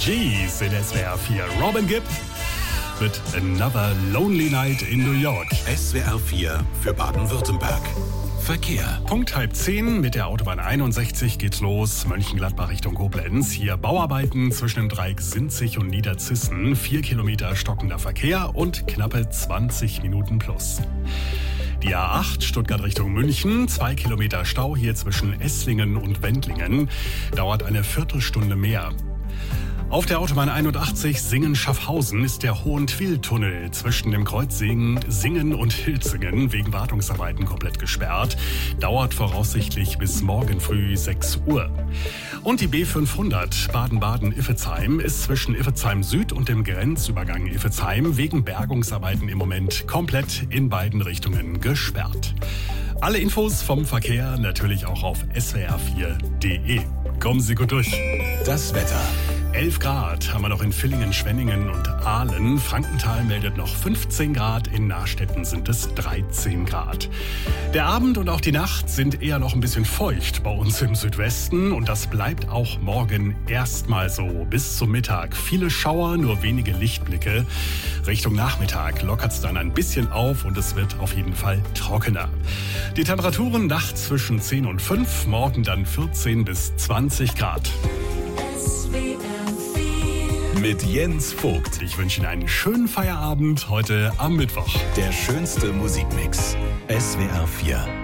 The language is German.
G's in SWR 4. Robin Gibb mit Another Lonely Night in New York. SWR 4 für Baden-Württemberg. Verkehr. Punkt 9:30 mit der Autobahn 61 geht's los. Mönchengladbach Richtung Koblenz. Hier Bauarbeiten zwischen dem Dreieck Sinzig und Niederzissen. 4 Kilometer stockender Verkehr und knappe 20 Minuten plus. Die A8 Stuttgart Richtung München, 2 Kilometer Stau hier zwischen Esslingen und Wendlingen, dauert eine Viertelstunde mehr. Auf der Autobahn 81 Singen-Schaffhausen ist der Hohentwil-Tunnel zwischen dem Kreuz Singen und Hilzingen wegen Wartungsarbeiten komplett gesperrt. Dauert voraussichtlich bis morgen früh 6 Uhr. Und die B500 Baden-Baden-Iffezheim ist zwischen Iffezheim Süd und dem Grenzübergang Iffezheim wegen Bergungsarbeiten im Moment komplett in beiden Richtungen gesperrt. Alle Infos vom Verkehr natürlich auch auf swr4.de. Kommen Sie gut durch. Das Wetter. 11 Grad haben wir noch in Villingen, Schwenningen und Aalen. Frankenthal meldet noch 15 Grad, in Nachstetten sind es 13 Grad. Der Abend und auch die Nacht sind eher noch ein bisschen feucht bei uns im Südwesten und das bleibt auch morgen erstmal so bis zum Mittag. Viele Schauer, nur wenige Lichtblicke. Richtung Nachmittag lockert es dann ein bisschen auf und es wird auf jeden Fall trockener. Die Temperaturen nachts zwischen 10 und 5, morgen dann 14 bis 20 Grad. Mit Jens Vogt. Ich wünsche Ihnen einen schönen Feierabend heute am Mittwoch. Der schönste Musikmix. SWR 4.